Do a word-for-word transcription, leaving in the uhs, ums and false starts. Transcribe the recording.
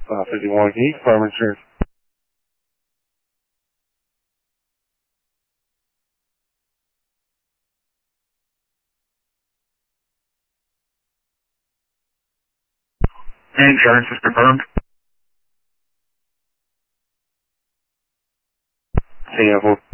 Uh, fifty-one, can you confirm insurance? Insurance is confirmed. Ten four.